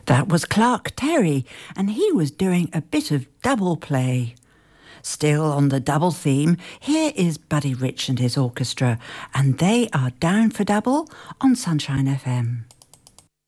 That was Clark Terry, and he was doing a bit of double play. Still on the double theme, here is Buddy Rich and his orchestra, and they are Down for Double on Sunshine FM.